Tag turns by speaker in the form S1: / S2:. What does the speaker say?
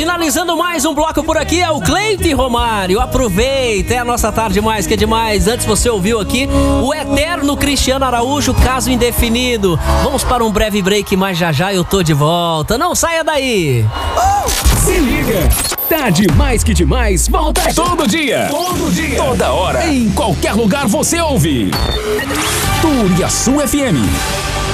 S1: Finalizando mais um bloco por aqui é o Cleide Romário. Aproveita, é a nossa tarde mais que é demais. Antes você ouviu aqui o eterno Cristiano Araújo, caso indefinido. Vamos para um breve break, mas já eu tô de volta. Não saia daí.
S2: Se liga, tá demais que demais. Volta todo dia, toda hora, em qualquer lugar você ouve. Turiaçu FM.